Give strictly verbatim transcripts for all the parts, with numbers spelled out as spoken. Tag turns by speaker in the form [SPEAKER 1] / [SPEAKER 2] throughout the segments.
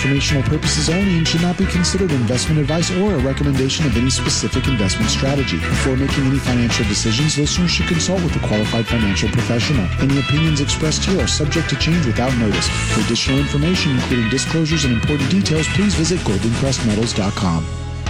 [SPEAKER 1] Informational purposes only and should not be considered investment advice or a recommendation of any specific investment strategy. Before making any financial decisions, listeners should consult with a qualified financial professional. Any opinions expressed here are subject to change without notice. For additional information, including disclosures and important details, please visit golden crest metals dot com.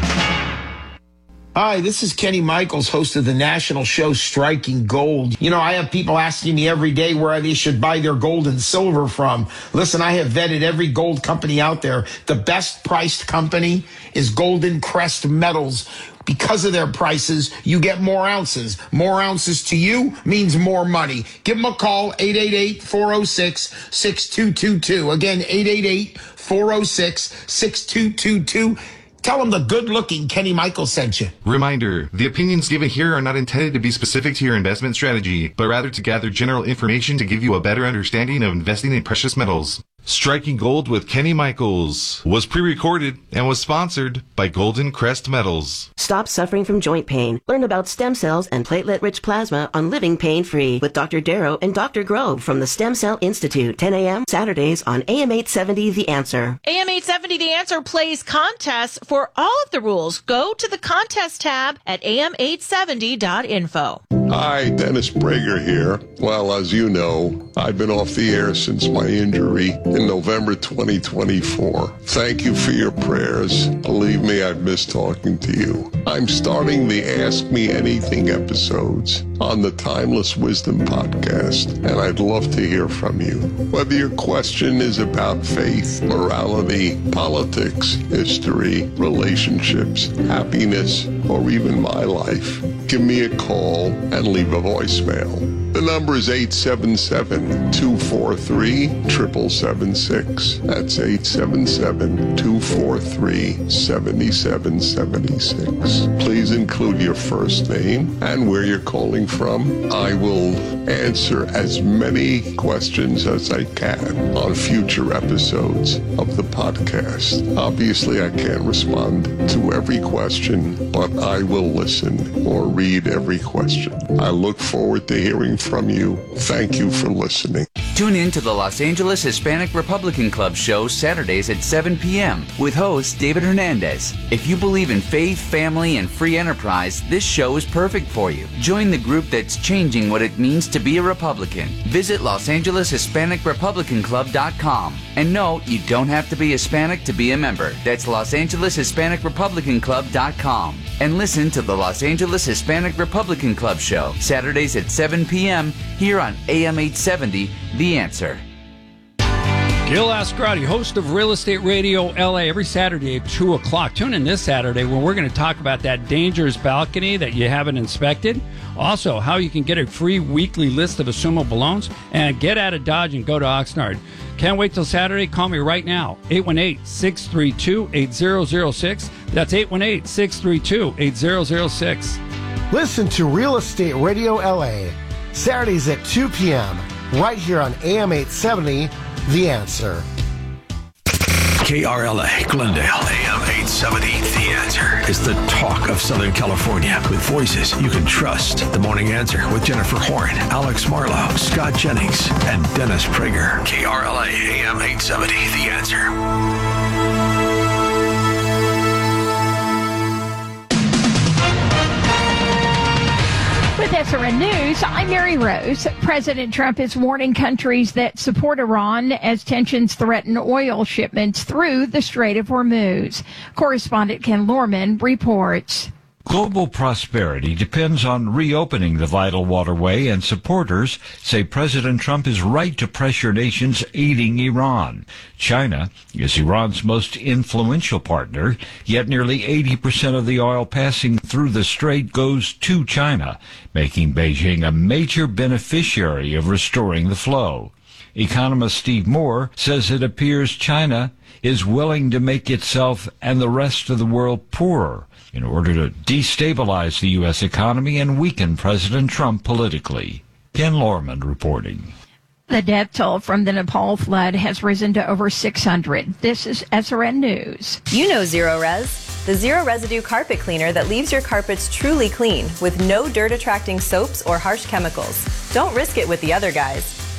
[SPEAKER 2] Hi, this is Kenny Michaels, host of the national show Striking Gold. You know, I have people asking me every day where they should buy their gold and silver from. Listen, I have vetted every gold company out there. The best priced company is Golden Crest Metals. Because of their prices, you get more ounces. More ounces to you means more money. Give them a call, eight eight eight, four oh six, six two two two. Again, eight eight eight, four oh six, six two two two. Tell them the good-looking Kenny Michaels sent you.
[SPEAKER 3] Reminder, the opinions given here are not intended to be specific to your investment strategy, but rather to gather general information to give you a better understanding of investing in precious metals. Striking Gold with Kenny Michaels was pre-recorded and was sponsored by Golden Crest Metals.
[SPEAKER 4] Stop suffering from joint pain. Learn about stem cells and platelet-rich plasma on Living Pain-Free with Doctor Darrow and Doctor Grove from the Stem Cell Institute. ten a.m. Saturdays on A M eight seventy The Answer.
[SPEAKER 5] A M eight seventy The Answer plays contests for all of the rules. Go to the contest tab at A M eight seventy dot info.
[SPEAKER 6] Hi, Dennis Prager here. Well, as you know, I've been off the air since my injury in November twenty twenty-four. Thank you for your prayers. Believe me, I've missed talking to you. I'm starting the Ask Me Anything episodes on the Timeless Wisdom podcast, and I'd love to hear from you. Whether your question is about faith, morality, politics, history, relationships, happiness, or even my life, give me a call and leave a voicemail. The number is eight seven seven, two four three, seven seven seven six. That's eight seven seven, two four three, seven seven seven six. Please include your first name and where you're calling from. I will answer as many questions as I can on future episodes of the podcast. Obviously, I can't respond to every question, but I will listen or read every question. I look forward to hearing from you. Thank you for listening.
[SPEAKER 7] Tune in to the Los Angeles Hispanic Republican Club show Saturdays at seven p.m. with host David Hernandez. If you believe in faith, family, and free enterprise, this show is perfect for you. Join the group that's changing what it means to be a Republican. Visit Los Angeles Hispanic Republican Club dot com. And no, you don't have to be Hispanic to be a member. That's Los Angeles Hispanic Republican Club dot com. And listen to the Los Angeles Hispanic Republican Club show Saturdays at seven p.m. here on A M eight seventy, The Answer.
[SPEAKER 8] Gil Ascarati, host of Real Estate Radio L A, every Saturday at two o'clock. Tune in this Saturday when we're going to talk about that dangerous balcony that you haven't inspected. Also, how you can get a free weekly list of assumable loans and get out of Dodge and go to Oxnard. Can't wait till Saturday. Call me right now, eight one eight, six three two, eight zero zero six. That's eight one eight, six three two, eight zero zero six.
[SPEAKER 9] Listen to Real Estate Radio L A, Saturdays at two p.m., right here on A M eight seventy, The Answer.
[SPEAKER 10] K R L A, Glendale, A M eight seventy, The Answer is the talk of Southern California with voices you can trust. The Morning Answer with Jennifer Horn, Alex Marlowe, Scott Jennings, and Dennis Prager. K R L A, A M eight seventy, The Answer.
[SPEAKER 11] With S R N News, I'm Mary Rose. President Trump is warning countries that support Iran as tensions threaten oil shipments through the Strait of Hormuz. Correspondent Ken Lorman reports.
[SPEAKER 12] Global prosperity depends on reopening the vital waterway, and supporters say President Trump is right to pressure nations aiding Iran. China is Iran's most influential partner, yet nearly eighty percent of the oil passing through the strait goes to China, making Beijing a major beneficiary of restoring the flow. Economist Steve Moore says it appears China is willing to make itself and the rest of the world poorer in order to destabilize the U S economy and weaken President Trump politically. Ken Lorman reporting.
[SPEAKER 11] The death toll from the Nepal flood has risen to over six hundred. This is S R N News.
[SPEAKER 13] You know Zero Res, the zero residue carpet cleaner that leaves your carpets truly clean with no dirt-attracting soaps or harsh chemicals. Don't risk it with the other guys.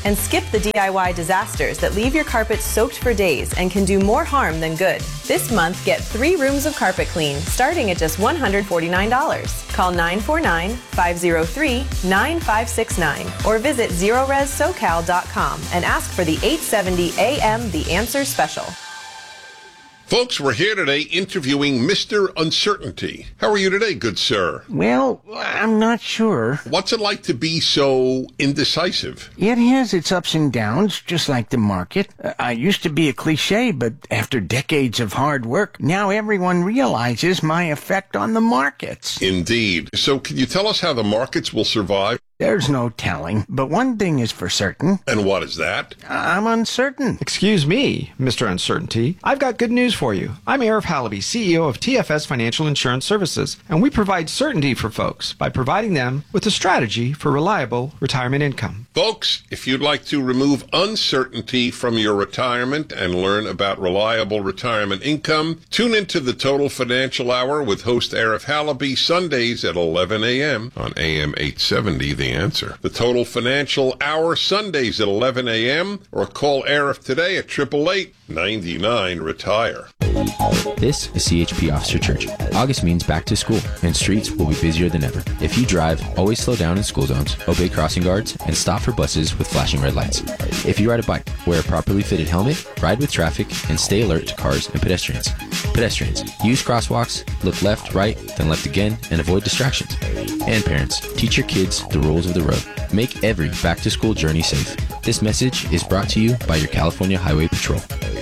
[SPEAKER 13] And skip the D I Y disasters that leave your carpet soaked for days and can do more harm than good. This month, get three rooms of carpet clean, starting at just one hundred forty-nine dollars. Call nine four nine, five zero three, nine five six nine or visit zero res socal dot com and ask for the eight seventy A M The Answer Special.
[SPEAKER 6] Folks, we're here today interviewing Mister Uncertainty. How are you today, good sir?
[SPEAKER 14] Well, I'm not sure.
[SPEAKER 6] What's it like to be so indecisive?
[SPEAKER 14] It has its ups and downs, just like the market. Uh, I used to be a cliche, but after decades of hard work, now everyone realizes my effect on the markets.
[SPEAKER 6] Indeed. So can you tell us how the markets will survive?
[SPEAKER 14] There's no telling, but one thing is for certain.
[SPEAKER 6] And what is that?
[SPEAKER 14] I'm uncertain.
[SPEAKER 15] Excuse me, Mister Uncertainty. I've got good news for you. I'm Arif Halaby, C E O of T F S Financial Insurance Services, and we provide certainty for folks by providing them with a strategy for reliable retirement income.
[SPEAKER 6] Folks, if you'd like to remove uncertainty from your retirement and learn about reliable retirement income, tune into the Total Financial Hour with host Arif Halaby Sundays at eleven a.m. on A M eight seventy, The Answer. The Total Financial Hour Sundays at eleven a.m. or call Arif today at eight eight eight, nine nine, retire.
[SPEAKER 16] This is C H P Officer Church. August means back to school, and streets will be busier than ever. If you drive, always slow down in school zones, obey crossing guards, and stop for buses with flashing red lights. If you ride a bike, wear a properly fitted helmet, ride with traffic, and stay alert to cars and pedestrians. Pedestrians, use crosswalks, look left, right, then left again, and avoid distractions. And parents, teach your kids the rules of the road. Make every back-to-school journey safe. This message is brought to you by your California Highway Patrol.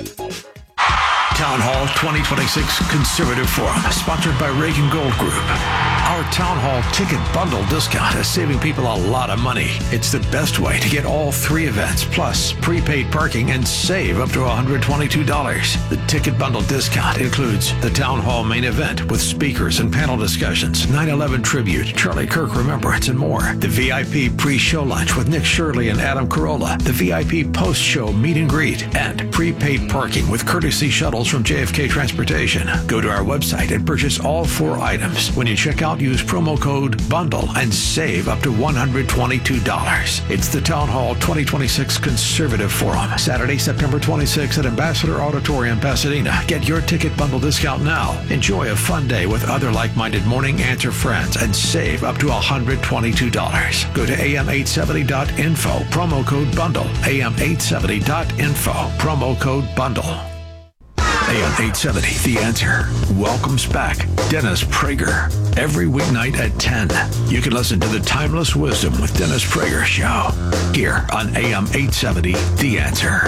[SPEAKER 10] Town Hall twenty twenty-six Conservative Forum, sponsored by Reagan Gold Group. Our Town Hall ticket bundle discount is saving people a lot of money. It's the best way to get all three events, plus prepaid parking, and save up to one hundred twenty-two dollars. The ticket bundle discount includes the Town Hall main event with speakers and panel discussions, nine eleven tribute, Charlie Kirk Remembrance, and more. The V I P pre-show lunch with Nick Shirley and Adam Carolla. The V I P post-show meet and greet. And prepaid parking with courtesy shuttles from J F K Transportation. Go to our website and purchase all four items. When you check out, use promo code BUNDLE and save up to one hundred twenty-two dollars. It's the Town Hall twenty twenty-six Conservative Forum, Saturday, September twenty-sixth at Ambassador Auditorium, Pasadena. Get your ticket bundle discount now. Enjoy a fun day with other like-minded Morning Answer friends and save up to one hundred twenty-two dollars. Go to A M eight seventy dot info, promo code BUNDLE. A M eight seventy dot info, promo code BUNDLE. A M eight seventy, The Answer, welcomes back Dennis Prager. Every weeknight at ten, you can listen to the Timeless Wisdom with Dennis Prager show here on A M eight seventy, The Answer.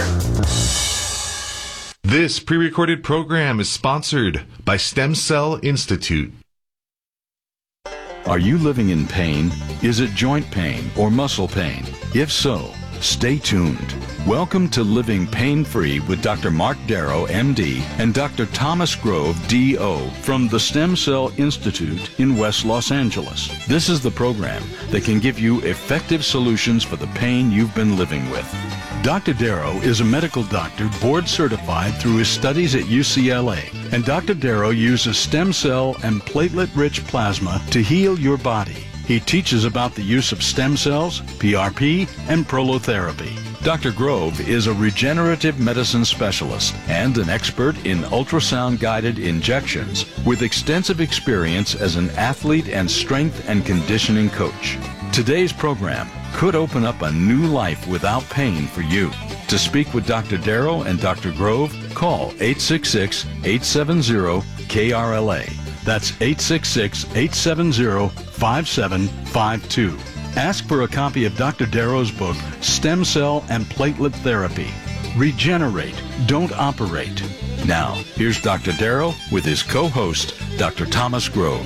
[SPEAKER 3] This pre-recorded program is sponsored by Stem Cell Institute.
[SPEAKER 17] Are you living in pain? Is it joint pain or muscle pain? If so, stay tuned. Welcome to Living Pain-Free with Doctor Mark Darrow, M D, and Doctor Thomas Grove, D O, from the Stem Cell Institute in West Los Angeles. This is the program that can give you effective solutions for the pain you've been living with. Doctor Darrow is a medical doctor board certified through his studies at U C L A, and Doctor Darrow uses stem cell and platelet-rich plasma to heal your body. He teaches about the use of stem cells, P R P, and prolotherapy. Doctor Grove is a regenerative medicine specialist and an expert in ultrasound-guided injections with extensive experience as an athlete and strength and conditioning coach. Today's program could open up a new life without pain for you. To speak with Doctor Darrow and Doctor Grove, call eight six six, eight seven zero, K R L A. That's eight six six, eight seven zero, five seven five two. Ask for a copy of Doctor Darrow's book, Stem Cell and Platelet Therapy. Regenerate, don't operate. Now, here's Doctor Darrow with his co-host, Doctor Thomas Grove.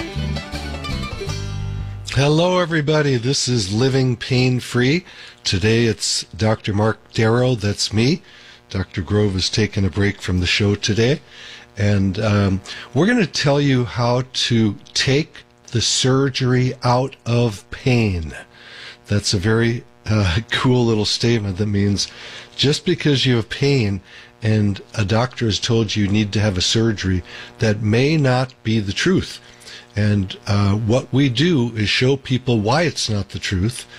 [SPEAKER 18] Hello, everybody. This is Living Pain-Free. Today it's Doctor Mark Darrow. That's me. Doctor Grove has taken a break from the show today. And um, we're going to tell you how to take the surgery out of pain. That's a very uh, cool little statement that means just because you have pain and a doctor has told you you need to have a surgery, that may not be the truth. And uh, what we do is show people why it's not the truth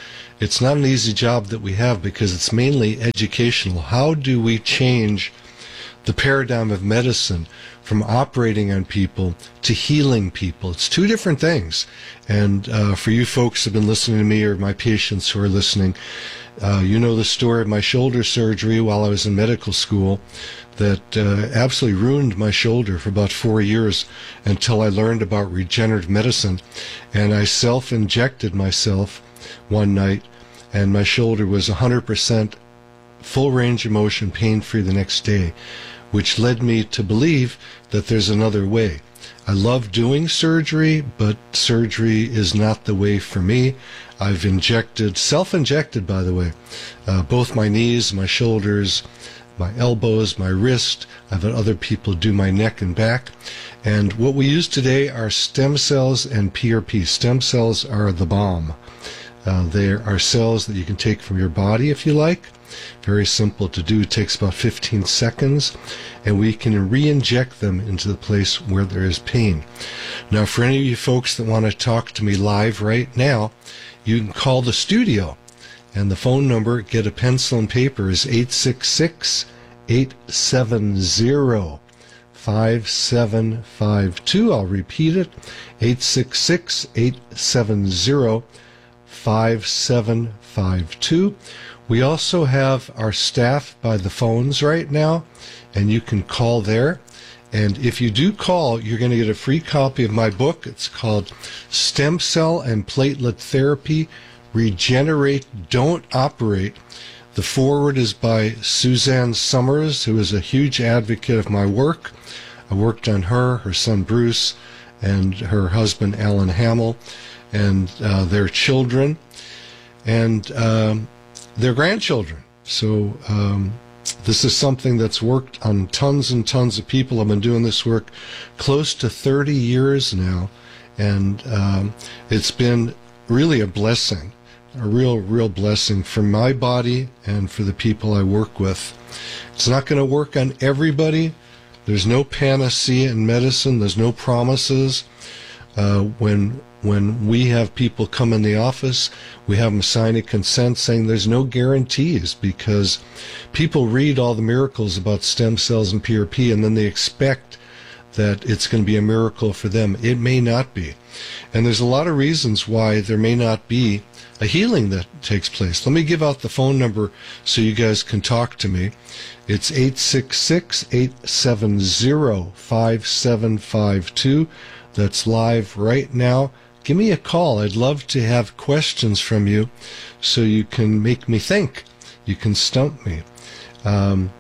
[SPEAKER 18] It's not an easy job that we have because it's mainly educational. How do we change the paradigm of medicine from operating on people to healing people? It's two different things. And uh, for you folks who have been listening to me, or my patients who are listening, uh, you know the story of my shoulder surgery while I was in medical school that uh, absolutely ruined my shoulder for about four years until I learned about regenerative medicine. And I self-injected myself one night, and my shoulder was one hundred percent full range of motion, pain-free the next day, which led me to believe that there's another way. I love doing surgery, but surgery is not the way for me. I've injected, self-injected by the way, uh, both my knees, my shoulders, my elbows, my wrist. I've had other people do my neck and back. And what we use today are stem cells and P R P. Stem cells are the bomb. Uh, they are cells that you can take from your body if you like. Very simple to do. It takes about fifteen seconds, and we can re-inject them into the place where there is pain. Now, for any of you folks that want to talk to me live right now, you can call the studio, and the phone number, get a pencil and paper, is eight six six, eight seven zero, five seven five two. I'll repeat it, eight six six, eight seven zero, five seven five two. We also have our staff by the phones right now, and you can call there. And if you do call, you're going to get a free copy of my book. It's called Stem Cell and Platelet Therapy, Regenerate, Don't Operate. The foreword is by Suzanne Summers, who is a huge advocate of my work. I worked on her, her son Bruce, and her husband Alan Hamill, and uh, their children, and um, their grandchildren. So um, this is something that's worked on tons and tons of people. I've been doing this work close to thirty years now, and um, it's been really a blessing, a real, real blessing for my body and for the people I work with. It's not going to work on everybody. There's no panacea in medicine. There's no promises. Uh, when when we have people come in the office, we have them sign a consent saying there's no guarantees, because people read all the miracles about stem cells and P R P, and then they expect that it's going to be a miracle for them. It may not be. And there's a lot of reasons why there may not be a healing that takes place. Let me give out the phone number so you guys can talk to me. It's eight six six, eight seven zero, five seven five two. That's live right now. Give me a call. I'd love to have questions from you so you can make me think. You can stump me. Um,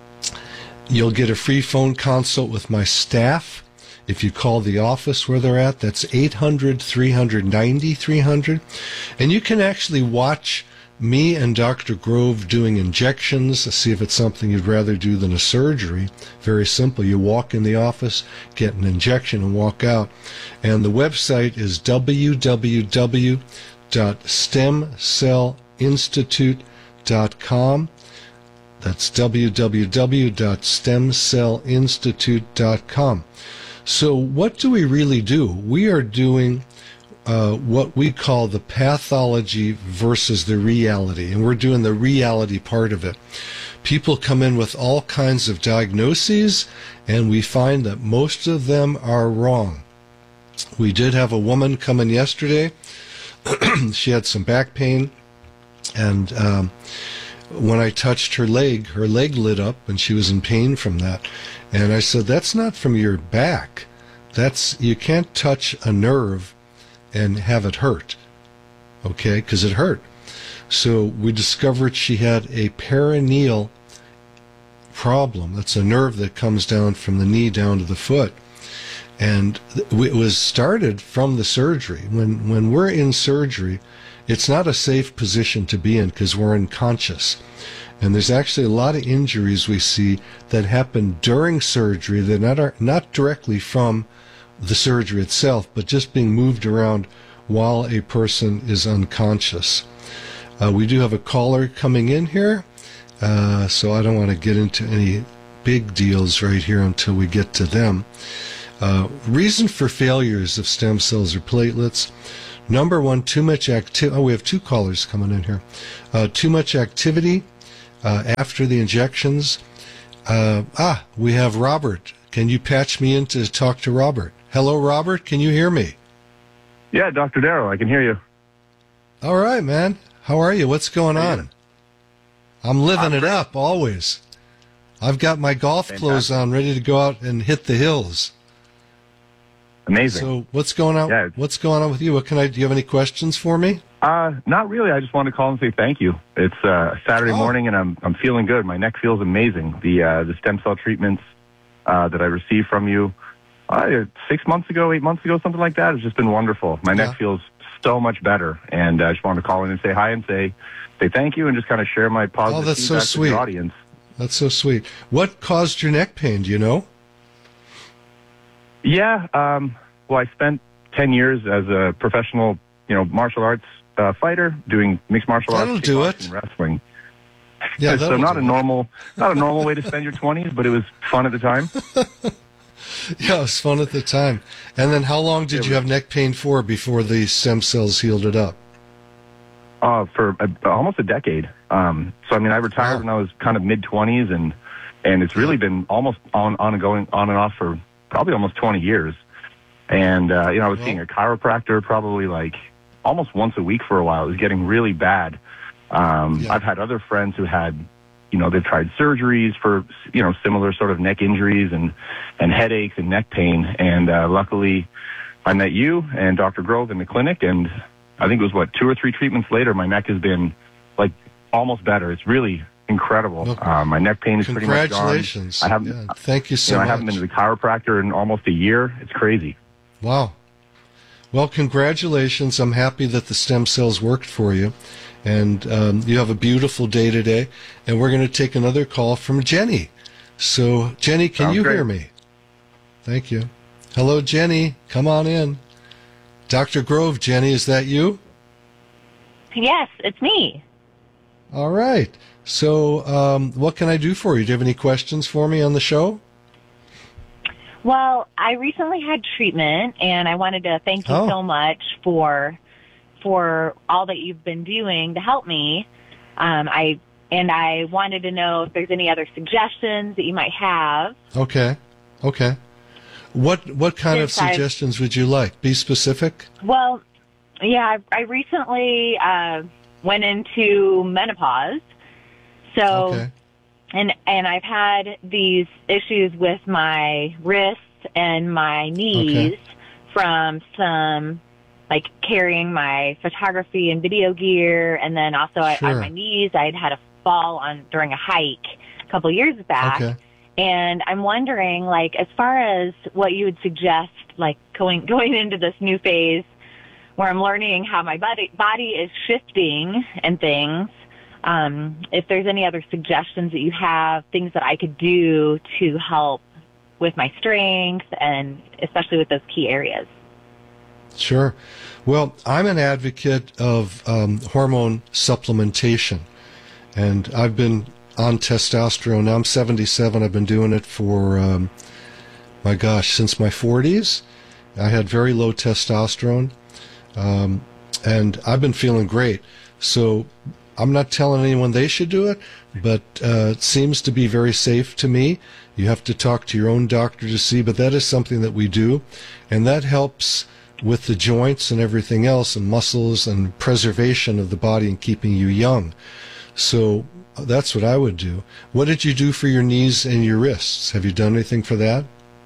[SPEAKER 18] you'll get a free phone consult with my staff. If you call the office where they're at, that's eight hundred, three ninety, three hundred. And you can actually watch me and Doctor Grove doing injections, see if it's something you'd rather do than a surgery. Very simple. You walk in the office, get an injection, and walk out. And the website is w w w dot stem cell institute dot com. That's w w w dot stem cell institute dot com. So what do we really do? We are doing Uh, what we call the pathology versus the reality, and we're doing the reality part of it. People come in with all kinds of diagnoses, and we find that most of them are wrong. We did have a woman come in yesterday. She had some back pain, and um, when I touched her leg, her leg lit up, and she was in pain from that. And I said, that's not from your back. That's, you can't touch a nerve and have it hurt, okay, because it hurt. So we discovered she had a perineal problem. That's a nerve that comes down from the knee down to the foot. And it was started from the surgery. When, when we're in surgery, it's not a safe position to be in because we're unconscious. And there's actually a lot of injuries we see that happen during surgery that not are not directly from the surgery itself, but just being moved around while a person is unconscious. Uh, we do have a caller coming in here, uh, so I don't want to get into any big deals right here until we get to them. Uh, reason for failures of stem cells or platelets. Number one, too much activity. Oh, we have two callers coming in here. Uh, too much activity uh, after the injections. Uh, ah, we have Robert. Can you patch me in to talk to Robert? Hello, Robert. Can you hear me?
[SPEAKER 19] Yeah, Doctor Darrow, I can hear you.
[SPEAKER 18] All right, man. How are you? What's going on? I'm living it up always. I've got my golf
[SPEAKER 19] Fantastic.
[SPEAKER 18] clothes on, ready to go out and hit the hills.
[SPEAKER 19] Amazing.
[SPEAKER 18] So, what's going on?
[SPEAKER 19] Yeah.
[SPEAKER 18] What's going on with you? What can I? Do you have any questions for me?
[SPEAKER 19] Uh, not really. I just wanted to call and say thank you. It's uh, Saturday
[SPEAKER 18] Oh.
[SPEAKER 19] morning, and I'm I'm feeling good. My neck feels amazing. The uh, the stem cell treatments uh, that I received from you uh, six months ago, eight months ago, something like that, has just been wonderful. My
[SPEAKER 18] Yeah.
[SPEAKER 19] neck feels so much better, and I just wanted to call in and say hi and say say thank you, and just kind of share my positive
[SPEAKER 18] Oh, that's so
[SPEAKER 19] feedback with
[SPEAKER 18] sweet.
[SPEAKER 19] the audience.
[SPEAKER 18] That's so sweet. What caused your neck pain? Do you know?
[SPEAKER 19] Yeah, um, well, I spent ten years as a professional, you know, martial arts uh, fighter, doing mixed martial
[SPEAKER 18] That'll
[SPEAKER 19] arts,
[SPEAKER 18] do
[SPEAKER 19] kickboxing,
[SPEAKER 18] it.
[SPEAKER 19] wrestling.
[SPEAKER 18] Yeah,
[SPEAKER 19] so
[SPEAKER 18] that'll
[SPEAKER 19] not
[SPEAKER 18] do
[SPEAKER 19] a
[SPEAKER 18] it.
[SPEAKER 19] normal, not a normal way to spend your twenties, but it was fun at the time.
[SPEAKER 18] Yeah, it was fun at the time. And then, how long did you have neck pain for before the stem cells healed it up?
[SPEAKER 19] Uh, for uh, almost a decade. Um, so I mean, I retired when I was kind of mid twenties, and and it's really been almost on on and going on and off for probably almost twenty years. And uh, you know, I was seeing a chiropractor probably like almost once a week for a while. It was getting really bad. Um, I've had other friends who had, you know, they've tried surgeries for, you know, similar sort of neck injuries and, and headaches and neck pain. And uh, luckily, I met you and Doctor Grove in the clinic, and I think it was, what, two or three treatments later, my neck has been, like, almost better. It's really incredible. Uh, my neck pain is pretty much gone.
[SPEAKER 18] Congratulations.
[SPEAKER 19] I haven't,
[SPEAKER 18] Yeah, thank you so
[SPEAKER 19] you know,
[SPEAKER 18] much.
[SPEAKER 19] I haven't been to the chiropractor in almost a year. It's crazy.
[SPEAKER 18] Wow. Well, congratulations. I'm happy that the stem cells worked for you. And um, you have a beautiful day today. And we're going to take another call from Jenny. So, Jenny, can
[SPEAKER 19] Sounds
[SPEAKER 18] you
[SPEAKER 19] great.
[SPEAKER 18] hear me? Thank you. Hello, Jenny. Come on in. Doctor Grove, Jenny, is that you?
[SPEAKER 20] Yes, it's me.
[SPEAKER 18] All right. So, um, what can I do for you? Do you have any questions for me on the show?
[SPEAKER 20] Well, I recently had treatment, and I wanted to thank you
[SPEAKER 18] Oh.
[SPEAKER 20] so much for for all that you've been doing to help me. Um, I and I wanted to know if there's any other suggestions that you might have.
[SPEAKER 18] Okay. Okay. What what kind of
[SPEAKER 20] Since I've-
[SPEAKER 18] suggestions would you like? Be specific.
[SPEAKER 20] Well, yeah, I, I recently uh, went into menopause, so
[SPEAKER 18] Okay.
[SPEAKER 20] and and I've had these issues with my wrists and my knees from some like carrying my photography and video gear, and then also I, on
[SPEAKER 21] Sure.
[SPEAKER 20] my knees I had had a fall on during a hike a couple years back.
[SPEAKER 21] Okay.
[SPEAKER 20] And I'm wondering, like, as far as what you would suggest, like going going into this new phase where I'm learning how my body body is shifting and things. Um, if there's any other suggestions that you have, things that I could do to help with my strength and especially with those key areas.
[SPEAKER 18] Sure. Well, I'm an advocate of um, hormone supplementation, and I've been on testosterone. Now I'm seventy-seven. I've been doing it for, um, my gosh, since my forties. I had very low testosterone, um, and I've been feeling great. So I'm not telling anyone they should do it, but uh, it seems to be very safe to me. You have to talk to your own doctor to see, but that is something that we do, and that helps with the joints and everything else, and muscles and preservation of the body and keeping you young. So that's what I would do. What did you do for your knees and your wrists? Have you done anything for that?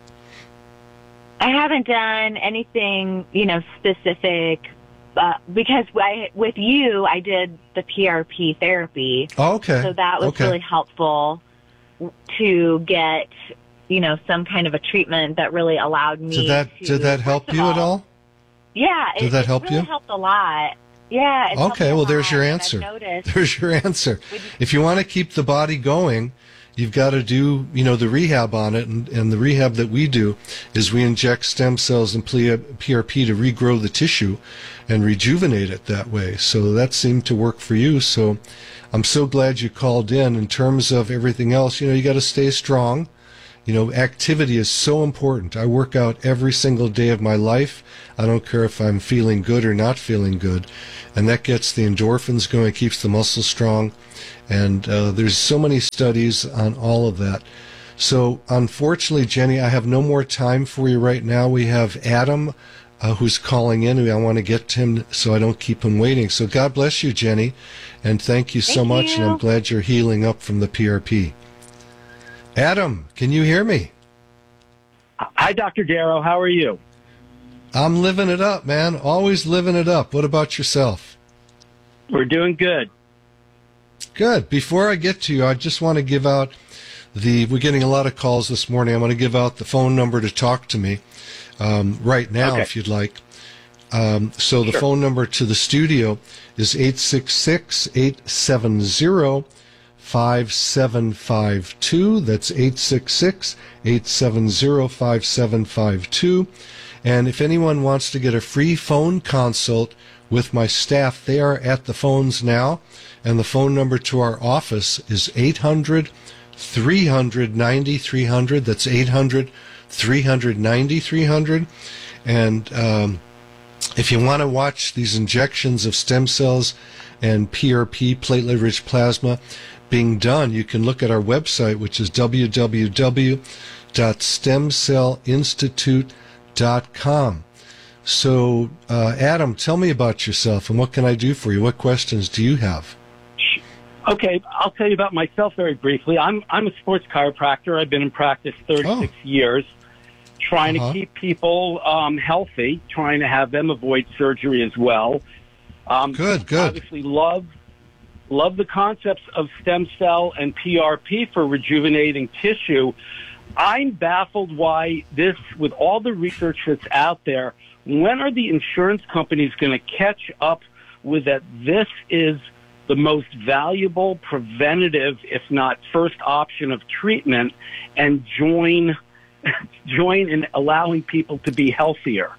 [SPEAKER 20] I haven't done anything, you know, specific, uh, because I, with you, I did the P R P therapy.
[SPEAKER 18] Oh, okay.
[SPEAKER 20] So that was
[SPEAKER 18] Okay.
[SPEAKER 20] really helpful to get, you know, some kind of a treatment that really allowed me
[SPEAKER 18] Did that
[SPEAKER 20] to,
[SPEAKER 18] did that help
[SPEAKER 20] first of
[SPEAKER 18] you at
[SPEAKER 20] all-
[SPEAKER 18] all?
[SPEAKER 20] Yeah.
[SPEAKER 18] Did
[SPEAKER 20] it,
[SPEAKER 18] that
[SPEAKER 20] it
[SPEAKER 18] help
[SPEAKER 20] really
[SPEAKER 18] you?
[SPEAKER 20] helped a lot. Yeah. It helped me
[SPEAKER 18] Okay,
[SPEAKER 20] a
[SPEAKER 18] well, there's
[SPEAKER 20] lot,
[SPEAKER 18] your
[SPEAKER 20] and I've
[SPEAKER 18] answer.
[SPEAKER 20] noticed-
[SPEAKER 18] There's your answer. If you want to keep the body going, you've got to do, you know, the rehab on it. And, and the rehab that we do is we inject stem cells and P R P to regrow the tissue and rejuvenate it that way. So that seemed to work for you. So I'm so glad you called in. In terms of everything else, you know, you got to stay strong. You know, activity is so important. I work out every single day of my life. I don't care if I'm feeling good or not feeling good. And that gets the endorphins going, keeps the muscles strong. And uh, there's so many studies on all of that. So, unfortunately, Jenny, I have no more time for you right now. We have Adam, uh, who's calling in. I want to get to him so I don't keep him waiting. So God bless you, Jenny. And thank you so
[SPEAKER 21] Thank
[SPEAKER 18] much.
[SPEAKER 21] you.
[SPEAKER 18] And I'm glad you're healing up from the P R P. Adam, can you hear me?
[SPEAKER 21] Hi, Doctor Darrow. How are you?
[SPEAKER 18] I'm living it up, man. Always living it up. What about yourself?
[SPEAKER 21] We're doing good.
[SPEAKER 18] Good. Before I get to you, I just want to give out the, we're getting a lot of calls this morning. I'm going to give out the phone number to talk to me um, right now,
[SPEAKER 21] Okay.
[SPEAKER 18] if you'd like. Um, so the
[SPEAKER 21] Sure.
[SPEAKER 18] phone number to the studio is eight six six, eight seven zero, five seven five two. That's eight six six, eight seven zero, five seven five two. And if anyone wants to get a free phone consult with my staff, they are at the phones now. And the phone number to our office is eight hundred, three hundred, ninety-three hundred. That's eight hundred, three hundred, ninety-three hundred. And um, if you want to watch these injections of stem cells and P R P, platelet-rich plasma, being done, you can look at our website, which is w w w dot stem cell institute dot com. So, uh, Adam, tell me about yourself and what can I do for you? What questions do you have?
[SPEAKER 21] Okay, I'll tell you about myself very briefly. I'm I'm a sports chiropractor. I've been in practice thirty-six years, trying
[SPEAKER 18] Uh-huh.
[SPEAKER 21] to keep people um, healthy, trying to have them avoid surgery as well. Um,
[SPEAKER 18] good, good.
[SPEAKER 21] Obviously, love love the concepts of stem cell and P R P for rejuvenating tissue. I'm baffled why this, with all the research that's out there, when are the insurance companies going to catch up with that? This is the most valuable preventative, if not first option of treatment, and join join in allowing people to be healthier.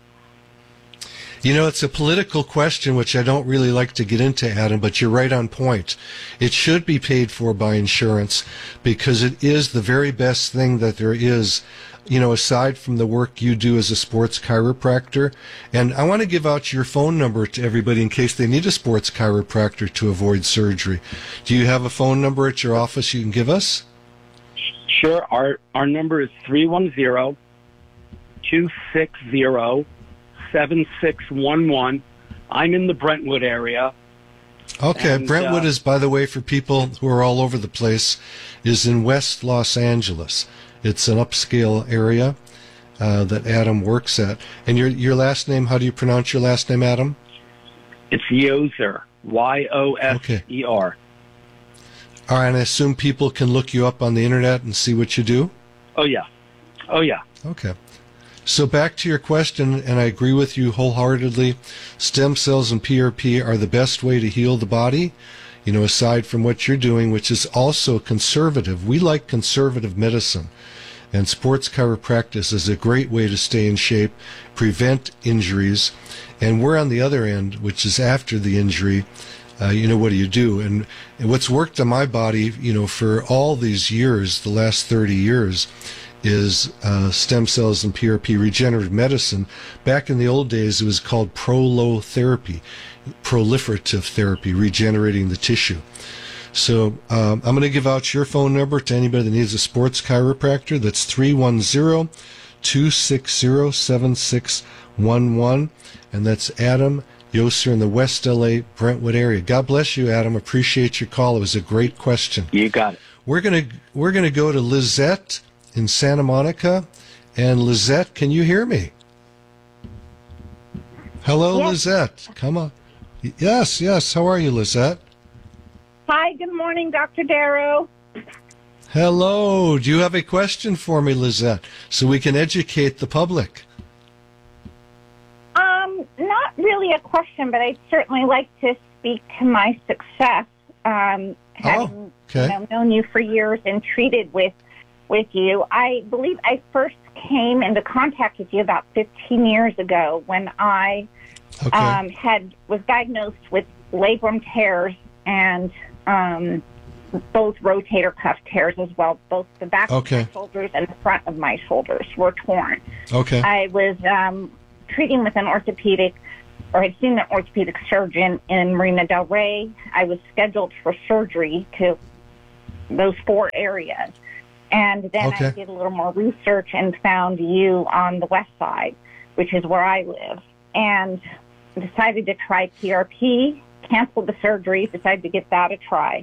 [SPEAKER 18] You know, it's a political question, which I don't really like to get into, Adam, but you're right on point. It should be paid for by insurance because it is the very best thing that there is, you know, aside from the work you do as a sports chiropractor. And I want to give out your phone number to everybody in case they need a sports chiropractor to avoid surgery. Do you have a phone number at your office you can give us?
[SPEAKER 21] Sure. Our our number is three one zero, two six zero, seven six one one. I'm in the Brentwood area.
[SPEAKER 18] Okay,
[SPEAKER 21] And,
[SPEAKER 18] Brentwood
[SPEAKER 21] uh,
[SPEAKER 18] is, by the way, for people who are all over the place, is in West Los Angeles. It's an upscale area uh, that Adam works at. And your your last name, how do you pronounce your last name, Adam?
[SPEAKER 21] It's Yoser, Y O S E R.
[SPEAKER 18] All right, and I assume people can look you up on the internet and see what you do?
[SPEAKER 21] Oh, yeah. Oh, yeah.
[SPEAKER 18] Okay. So back to your question, and I agree with you wholeheartedly. Stem cells and P R P are the best way to heal the body, you know, aside from what you're doing, which is also conservative. We like conservative medicine, and sports chiropractic is a great way to stay in shape, prevent injuries, and we're on the other end, which is after the injury. Uh, you know, what do you do? And, and what's worked on my body, you know, for all these years, the last thirty years, is uh, stem cells and P R P, regenerative medicine. Back in the old days, it was called prolotherapy, proliferative therapy, regenerating the tissue. So um, I'm going to give out your phone number to anybody that needs a sports chiropractor. That's three one zero, two six zero, seven six one one, and that's Adam Yoser in the West L A Brentwood area. God bless you, Adam. Appreciate your call. It was a great question.
[SPEAKER 21] You got it.
[SPEAKER 18] We're gonna we're gonna go to Lizette in Santa Monica, and Lizette, can you hear me? Hello,
[SPEAKER 22] Yes.
[SPEAKER 18] Lizette. Come on. Yes, yes. How are you, Lizette?
[SPEAKER 22] Hi, good morning, Doctor Darrow.
[SPEAKER 18] Hello. Do you have a question for me, Lizette, so we can educate the public?
[SPEAKER 22] Um, not really a question, but I'd certainly like to speak to my success. Um, having
[SPEAKER 18] okay.
[SPEAKER 22] you know, known you for years and treated with with you, I believe I first came into contact with you about fifteen years ago when I
[SPEAKER 18] Okay.
[SPEAKER 22] um, had was diagnosed with labrum tears and um, both rotator cuff tears as well. Both the back
[SPEAKER 18] Okay.
[SPEAKER 22] of my shoulders and the front of my shoulders were torn.
[SPEAKER 18] Okay.
[SPEAKER 22] I was um, treating with an orthopedic, or had seen an orthopedic surgeon in Marina Del Rey. I was scheduled for surgery to those four areas. And then
[SPEAKER 18] Okay.
[SPEAKER 22] I did a little more research and found you on the west side, which is where I live, and decided to try P R P, canceled the surgery, decided to give that a try.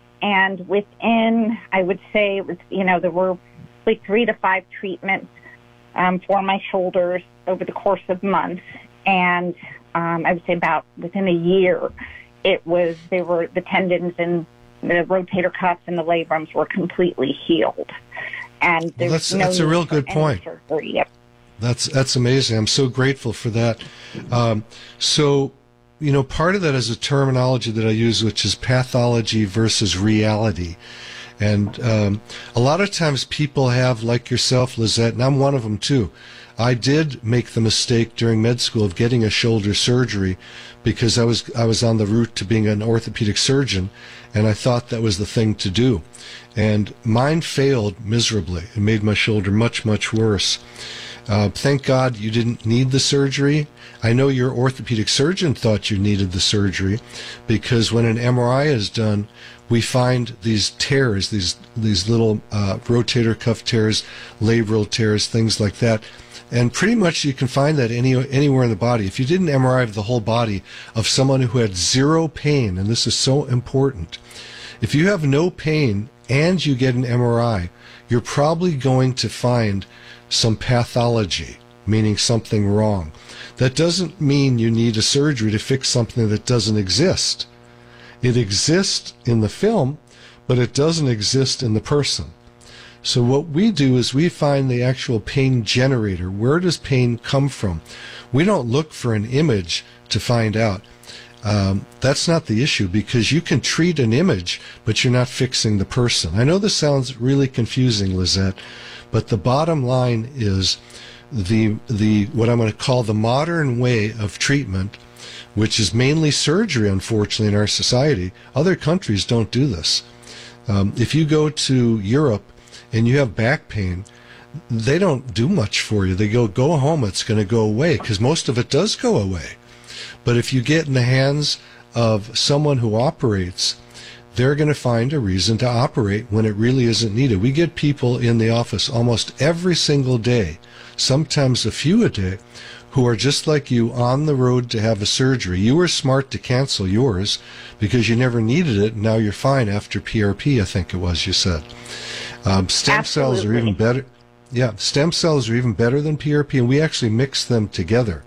[SPEAKER 22] And within, I would say, it was, you know, there were like three to five treatments um, for my shoulders over the course of months. And um, I would say about within a year, it was, they were, the tendons and the rotator cuffs and the labrums were completely healed. And there's
[SPEAKER 18] that's
[SPEAKER 22] no
[SPEAKER 18] that's a
[SPEAKER 22] need
[SPEAKER 18] real
[SPEAKER 22] for
[SPEAKER 18] good
[SPEAKER 22] any
[SPEAKER 18] point.
[SPEAKER 22] surgery. Yep.
[SPEAKER 18] That's that's amazing. I'm so grateful for that. Um, so, you know, part of that is a terminology that I use, which is pathology versus reality. And um, a lot of times people have, like yourself, Lizette, and I'm one of them too. I did make the mistake during med school of getting a shoulder surgery because I was I was on the route to being an orthopedic surgeon, and I thought that was the thing to do. And mine failed miserably. It made my shoulder much, much worse. Uh, thank God you didn't need the surgery. I know your orthopedic surgeon thought you needed the surgery because when an M R I is done, we find these tears, these these little uh, rotator cuff tears, labral tears, things like that. And pretty much you can find that any anywhere in the body. If you did an M R I of the whole body of someone who had zero pain, and this is so important, if you have no pain and you get an M R I, you're probably going to find some pathology, meaning something wrong. That doesn't mean you need a surgery to fix something that doesn't exist. It exists in the film, but it doesn't exist in the person. So what we do is we find the actual pain generator. Where does pain come from? We don't look for an image to find out. Um, that's not the issue because you can treat an image, but you're not fixing the person. I know this sounds really confusing, Lizette, but the bottom line is the the what I'm going to call the modern way of treatment, which is mainly surgery, unfortunately, in our society. Other countries don't do this. Um, if you go to Europe and you have back pain, they don't do much for you. They go, go home, it's going to go away, because most of it does go away. But if you get in the hands of someone who operates, they're going to find a reason to operate when it really isn't needed. We get people in the office almost every single day, sometimes a few a day, who are just like you on the road to have a surgery. You were smart to cancel yours because you never needed it, and now you're fine after P R P, I think it was you said. Um, stem
[SPEAKER 22] Absolutely.
[SPEAKER 18] cells are even better. Yeah, stem cells are even better than P R P, and we actually mix them together.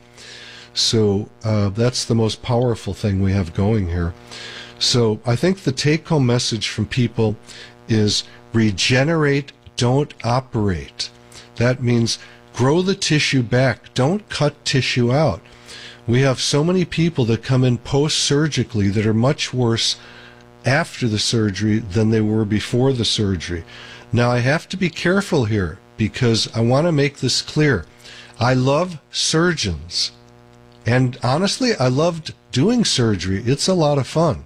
[SPEAKER 18] So uh, that's the most powerful thing we have going here. So I think the take-home message from people is regenerate, don't operate. That means grow the tissue back. Don't cut tissue out. We have so many people that come in post-surgically that are much worse after the surgery than they were before the surgery. Now, I have to be careful here because I want to make this clear. I love surgeons. And honestly, I loved doing surgery. It's a lot of fun.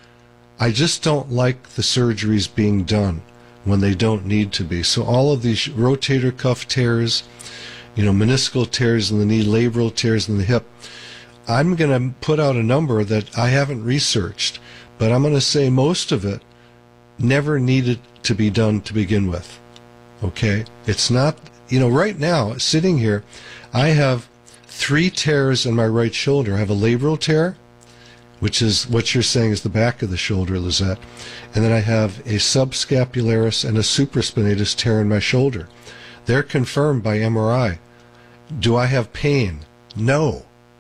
[SPEAKER 18] I just don't like the surgeries being done when they don't need to be. So all of these rotator cuff tears, you know, meniscal tears in the knee, labral tears in the hip, I'm going to put out a number that I haven't researched, but I'm going to say most of it never needed to be done to begin with. Okay? It's not, you know, right now, sitting here, I have three tears in my right shoulder. I have a labral tear, which is what you're saying is the back of the shoulder, Lizette. And then I have a subscapularis and a supraspinatus tear in my shoulder. They're confirmed by M R I. Do I have pain? No.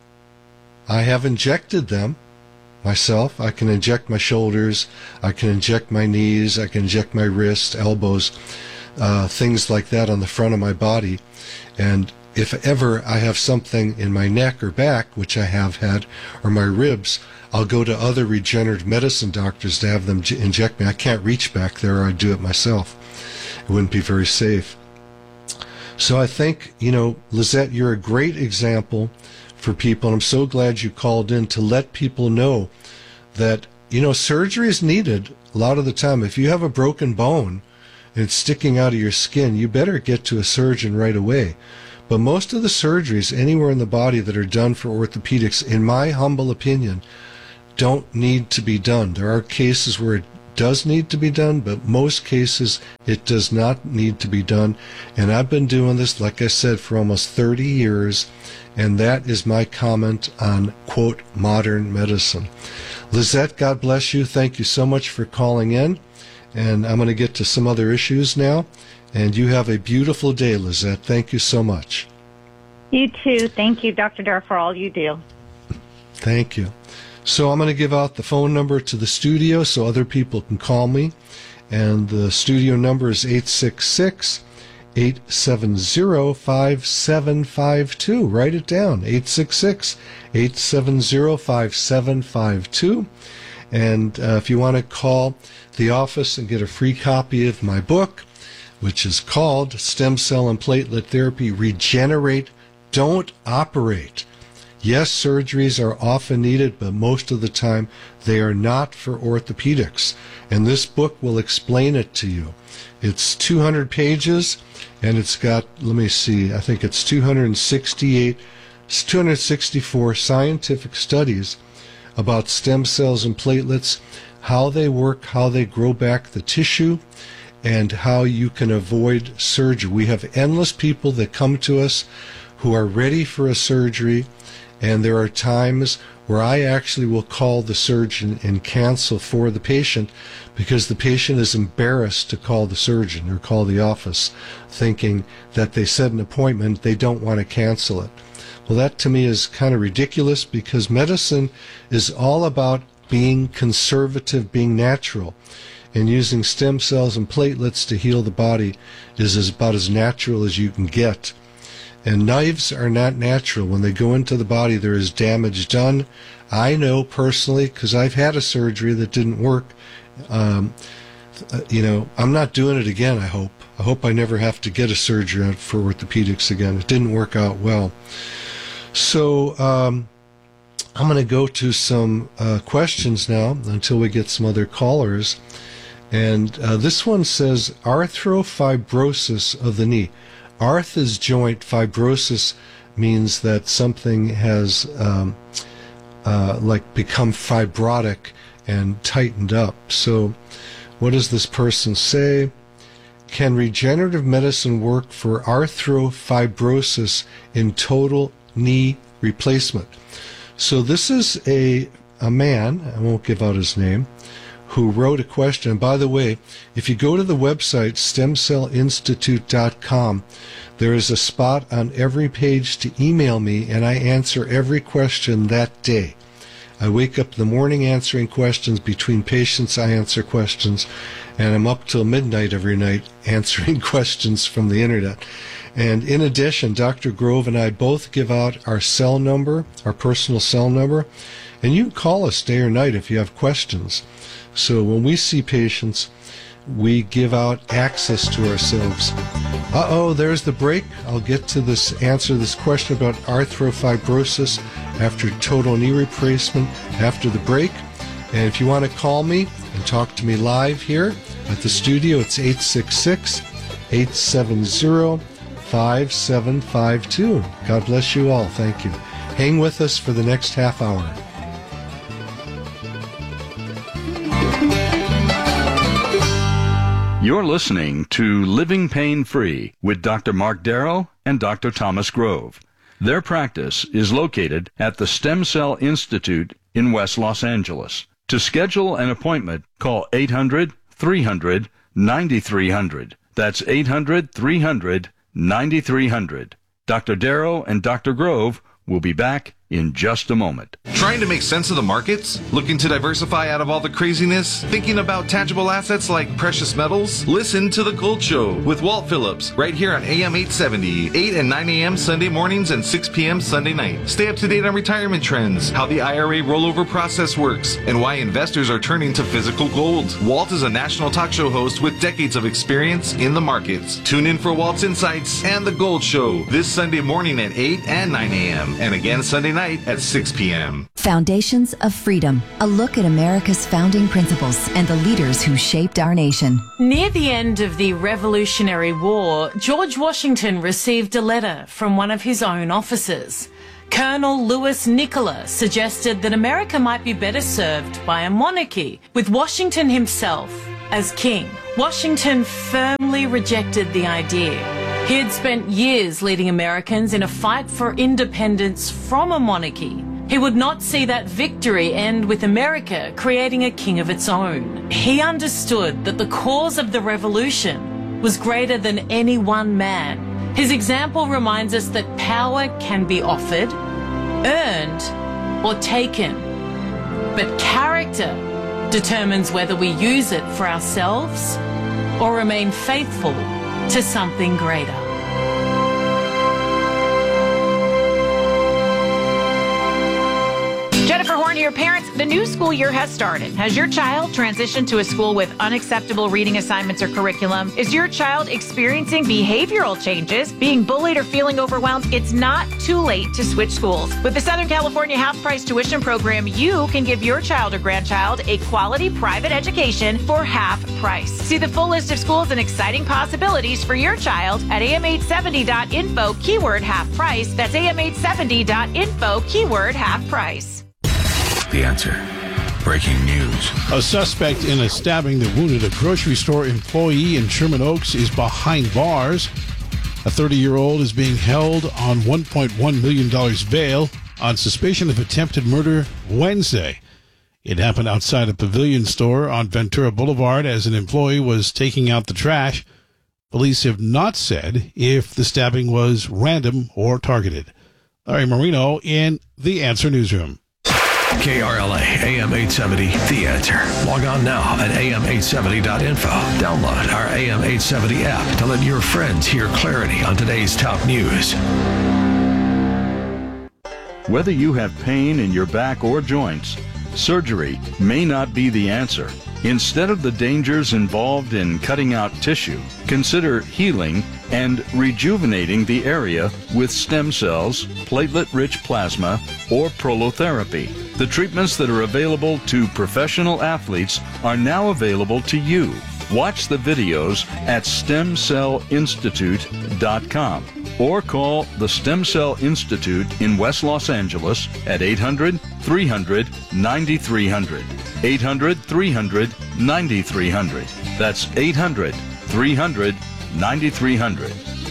[SPEAKER 18] I have injected them myself. I can inject my shoulders. I can inject my knees. I can inject my wrists, elbows, uh, things like that on the front of my body. And if ever I have something in my neck or back, which I have had, or my ribs, I'll go to other regenerative medicine doctors to have them j- inject me. I can't reach back there, or I'd do it myself. It wouldn't be very safe. So I think, you know, Lizette, you're a great example for people, and I'm so glad you called in to let people know that, you know, surgery is needed. a lot of the time, if you have a broken bone and it's sticking out of your skin, you better get to a surgeon right away. But most of the surgeries anywhere in the body that are done for orthopedics, in my humble opinion, don't need to be done. There are cases where it does need to be done, but most cases it does not need to be done. And I've been doing this, like I said, for almost thirty years, and that is my comment on, quote, modern medicine. Lizette, God bless you. Thank you so much for calling in. And I'm going to get to some other issues now. And you have a beautiful day, Lizette. Thank you so much.
[SPEAKER 22] You too. Thank you, Doctor Darr, for all you do.
[SPEAKER 18] Thank you. So I'm going to give out the phone number to the studio so other people can call me. And the studio number is eight six six, eight seven zero, five seven five two. Write it down, eight six six, eight seven zero, five seven five two. And uh, if you want to call the office and get a free copy of my book, which is called Stem Cell and Platelet Therapy, Regenerate, Don't Operate. Yes, surgeries are often needed, but most of the time they are not for orthopedics. And this book will explain it to you. It's two hundred pages, and it's got, let me see, I think it's two hundred sixty-eight, two hundred sixty-four scientific studies about stem cells and platelets, how they work, how they grow back the tissue, and how you can avoid surgery. We have endless people that come to us who are ready for a surgery, and there are times where I actually will call the surgeon and cancel for the patient because the patient is embarrassed to call the surgeon or call the office, thinking that they set an appointment, they don't want to cancel it. Well, that to me is kind of ridiculous because medicine is all about being conservative, being natural. And using stem cells and platelets to heal the body is as, about as natural as you can get. And knives are not natural. When they go into the body, there is damage done. I know personally, because I've had a surgery that didn't work. Um, you know, I'm not doing it again, I hope. I hope I never have to get a surgery for orthopedics again. It didn't work out well. So um, I'm going to go to some uh, questions now until we get some other callers. And uh, this one says arthrofibrosis of the knee. Arth is joint. Fibrosis means that something has um, uh, like become fibrotic and tightened up. So what does this person say? Can regenerative medicine work for arthrofibrosis in total knee replacement? So this is a, a man, I won't give out his name, who wrote a question. And by the way, if you go to the website stem cell institute dot com, there is a spot on every page to email me, and I answer every question that day. I wake up in the morning answering questions. Between patients, I answer questions, and I'm up till midnight every night answering questions from the internet. And in addition, Doctor Grove and I both give out our cell number, our personal cell number, and you can call us day or night if you have questions. So when we see patients, we give out access to ourselves. Uh-oh, there's the break. I'll get to this, answer this question about arthrofibrosis after total knee replacement after the break. And if you want to call me and talk to me live here at the studio, it's eight six six, eight seven zero, five seven five two. God bless you all. Thank you. Hang with us for the next half hour.
[SPEAKER 17] You're listening to Living Pain Free with Doctor Mark Darrow and Doctor Thomas Grove. Their practice is located at the Stem Cell Institute in West Los Angeles. To schedule an appointment, call eight hundred, three hundred, ninety-three hundred. That's eight hundred, three hundred, ninety-three hundred. Doctor Darrow and Doctor Grove will be back in just a moment.
[SPEAKER 3] Trying to make sense of the markets? Looking to diversify out of all the craziness? Thinking about tangible assets like precious metals? Listen to The Gold Show with Walt Phillips right here on A M eight seventy, eight and nine a.m. Sunday mornings and six p.m. Sunday night. Stay up to date on retirement trends, how the I R A rollover process works, and why investors are turning to physical gold. Walt is a national talk show host with decades of experience in the markets. Tune in for Walt's Insights and The Gold Show this Sunday morning at eight and nine a.m. and again Sunday night at six p.m.
[SPEAKER 1] Foundations of Freedom, a look at America's founding principles and the leaders who shaped our nation.
[SPEAKER 2] Near the end of the Revolutionary War, George Washington received a letter from one of his own officers. Colonel Louis Nicola suggested that America might be better served by a monarchy, with Washington himself as king. Washington firmly rejected the idea. He had spent years leading Americans in a fight for independence from a monarchy. He would not see that victory end with America creating a king of its own. He understood that the cause of the revolution was greater than any one man. His example reminds us that power can be offered, earned, or taken. But character determines whether we use it for ourselves or remain faithful to something greater.
[SPEAKER 5] Jennifer Horn here. Parents, the new school year has started. Has your child transitioned to a school with unacceptable reading assignments or curriculum? Is your child experiencing behavioral changes, being bullied, or feeling overwhelmed? It's not too late to switch schools. With the Southern California half-price tuition program, you can give your child or grandchild a quality private education for half price. See the full list of schools and exciting possibilities for your child at A M eight seventy dot info, keyword half price. That's A M eight seventy dot info, keyword half price.
[SPEAKER 10] The Answer. Breaking news.
[SPEAKER 23] A suspect in a stabbing that wounded a grocery store employee in Sherman Oaks is behind bars. A thirty-year-old is being held on one point one million dollars bail on suspicion of attempted murder Wednesday. It happened outside a Pavilion store on Ventura Boulevard as an employee was taking out the trash. Police have not said if the stabbing was random or targeted. Larry Marino in The Answer Newsroom.
[SPEAKER 10] K R L A, A M eight seventy, The Answer. Log on now at A M eight seventy dot info. Download our A M eight seventy app to let your friends hear clarity on today's top news.
[SPEAKER 17] Whether you have pain in your back or joints, surgery may not be the answer. Instead of the dangers involved in cutting out tissue, consider healing and rejuvenating the area with stem cells, platelet-rich plasma, or prolotherapy. The treatments that are available to professional athletes are now available to you. Watch the videos at stem cell institute dot com or call the Stem Cell Institute in West Los Angeles at eight hundred, three hundred, ninety-three hundred. eight hundred, three hundred, ninety-three hundred. That's eight hundred, three hundred, ninety-three hundred.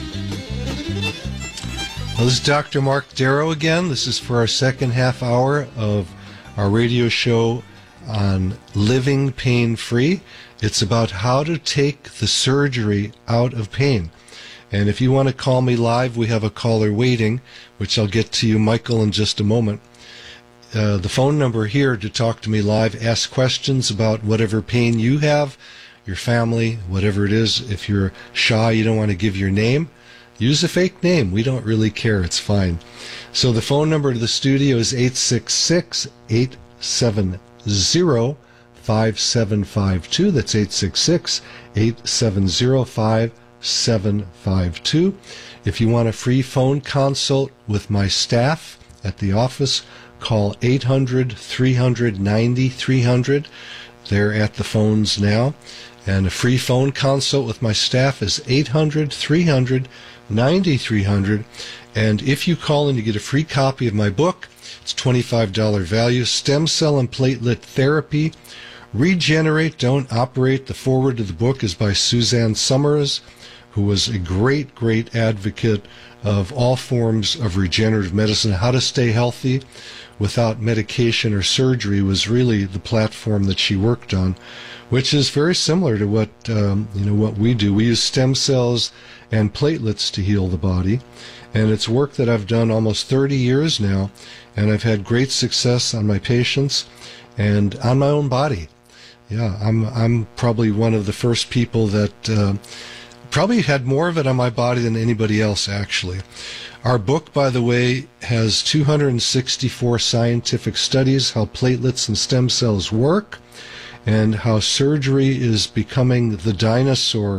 [SPEAKER 18] Well, this is Doctor Mark Darrow again. This is for our second half hour of our radio show on Living Pain Free. It's about how to take the surgery out of pain. And if you want to call me live, we have a caller waiting, which I'll get to you, Michael, in just a moment. Uh, the phone number here to talk to me live, ask questions about whatever pain you have, your family, whatever it is. If you're shy, you don't want to give your name, use a fake name. We don't really care. It's fine. So the phone number to the studio is eight six six, eight seven zero, five seven five two. That's eight six six, eight seven zero, five seven five two. If you want a free phone consult with my staff at the office, call eight hundred, three hundred, ninety-three hundred. They're at the phones now. And a free phone consult with my staff is eight hundred, three hundred, ninety-three hundred. And if you call and you get a free copy of my book, it's twenty-five dollars value, Stem Cell and Platelet Therapy, Regenerate, Don't Operate. The foreword to the book is by Suzanne Summers, who was a great, great advocate of all forms of regenerative medicine. How to stay healthy without medication or surgery was really the platform that she worked on, which is very similar to what um, you know what we do. We use stem cells and platelets to heal the body, and it's work that I've done almost thirty years now, and I've had great success on my patients and on my own body. Yeah, I'm I'm probably one of the first people that uh, probably had more of it on my body than anybody else, actually. Our book, by the way, has two hundred sixty-four scientific studies how platelets and stem cells work, and how surgery is becoming the dinosaur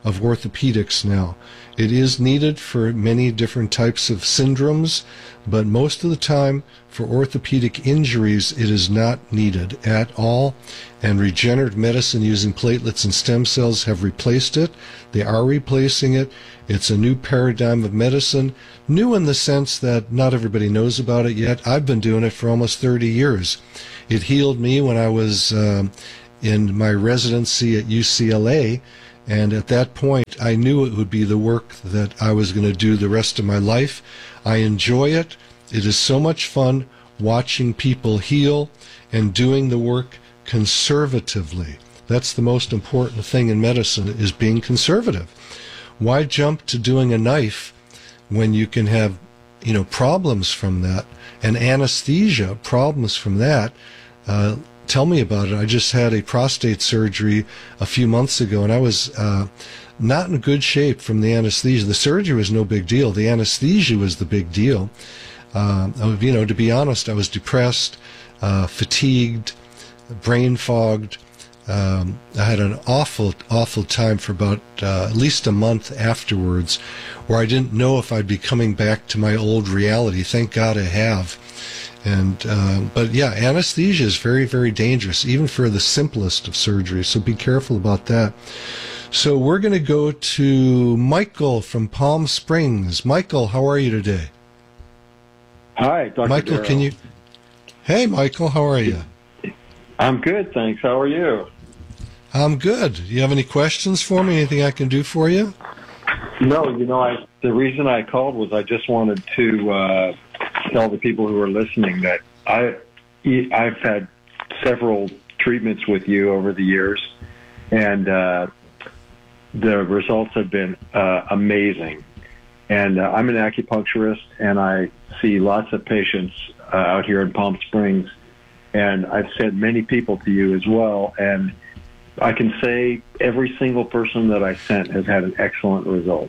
[SPEAKER 18] of orthopedics now. It is needed for many different types of syndromes, but most of the time for orthopedic injuries, it is not needed at all. And regenerative medicine using platelets and stem cells have replaced it. They are replacing it. It's a new paradigm of medicine, new in the sense that not everybody knows about it yet. I've been doing it for almost thirty years. It healed me when I was um, in my residency at U C L A, and at that point I knew it would be the work that I was going to do the rest of my life. I enjoy it. It is so much fun watching people heal and doing the work conservatively. That's the most important thing in medicine, is being conservative. Why jump to doing a knife when you can have, you know, problems from that, and anesthesia, problems from that? Uh, tell me about it. I just had a prostate surgery a few months ago, and I was uh, not in good shape from the anesthesia. The surgery was no big deal. The anesthesia was the big deal. Uh, you know, to be honest, I was depressed, uh, fatigued, brain fogged. Um, I had an awful, awful time for about uh, at least a month afterwards, where I didn't know if I'd be coming back to my old reality. Thank God I have. And uh, but yeah, anesthesia is very, very dangerous, even for the simplest of surgeries. So be careful about that. So we're going to go to Michael from Palm Springs. Michael, how are you today?
[SPEAKER 4] Hi, Doctor
[SPEAKER 18] Michael,
[SPEAKER 4] Darrow.
[SPEAKER 18] can you? Hey, Michael, how are you?
[SPEAKER 4] I'm good, thanks. How are you?
[SPEAKER 18] I'm good. Do you have any questions for me? Anything I can do for you?
[SPEAKER 4] No, you know, I the reason I called was I just wanted to uh, tell the people who are listening that I I've had several treatments with you over the years, and uh, the results have been uh, amazing. And uh, I'm an acupuncturist, and I see lots of patients uh, out here in Palm Springs. And I've sent many people to you as well. And I can say every single person that I sent has had an excellent result.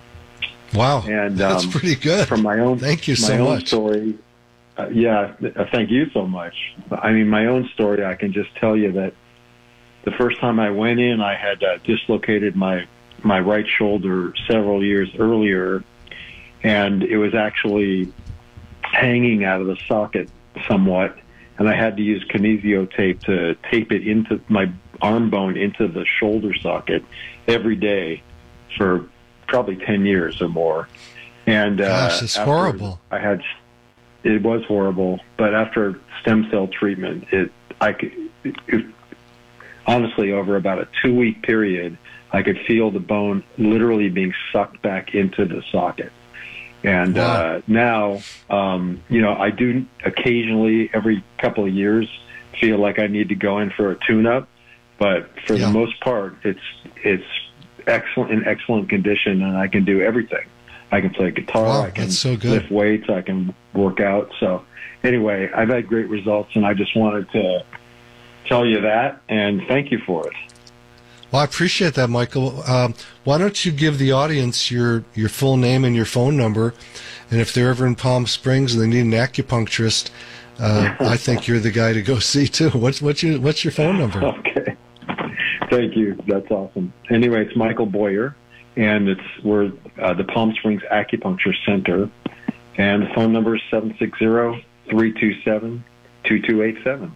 [SPEAKER 18] Wow,
[SPEAKER 4] and
[SPEAKER 18] that's
[SPEAKER 4] um,
[SPEAKER 18] pretty good.
[SPEAKER 4] From my own,
[SPEAKER 18] thank you
[SPEAKER 4] my
[SPEAKER 18] so
[SPEAKER 4] own
[SPEAKER 18] much.
[SPEAKER 4] Story, uh, yeah, uh, thank you so much. I mean, my own story, I can just tell you that the first time I went in, I had uh, dislocated my my right shoulder several years earlier, and it was actually hanging out of the socket somewhat. And I had to use kinesio tape to tape it into my arm bone into the shoulder socket every day for probably ten years or more. And
[SPEAKER 18] Gosh,
[SPEAKER 4] uh,
[SPEAKER 18] it's
[SPEAKER 4] after
[SPEAKER 18] horrible.
[SPEAKER 4] I had, it was horrible, but after stem cell treatment, it, I could, it, it, honestly, over about a two week period, I could feel the bone literally being sucked back into the socket. And
[SPEAKER 18] Wow.
[SPEAKER 4] uh, now, um, you know, I do occasionally, every couple of years, feel like I need to go in for a tune-up. But for
[SPEAKER 18] Yeah.
[SPEAKER 4] the most part, it's it's excellent in excellent condition, and I can do everything. I can play guitar,
[SPEAKER 18] Wow,
[SPEAKER 4] I can
[SPEAKER 18] that's so good.
[SPEAKER 4] lift weights, I can work out. So anyway, I've had great results, and I just wanted to tell you that, and thank you for it.
[SPEAKER 18] Well, I appreciate that, Michael. Um, why don't you give the audience your, your full name and your phone number, and if they're ever in Palm Springs and they need an acupuncturist, uh, I think you're the guy to go see too. What's what's your what's your phone number?
[SPEAKER 4] Okay, thank you. That's awesome. Anyway, it's Michael Boyer, and it's we're uh, the Palm Springs Acupuncture Center, and the phone number is seven six zero, three two seven, two two eight seven.